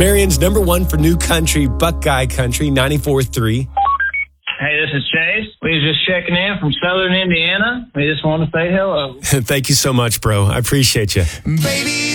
Marion's number one for new country, Buckeye Country, 94.3. Hey, this is Chase. We was just checking in from Southern Indiana. We just want to say hello. Thank you so much, bro. I appreciate you. Baby.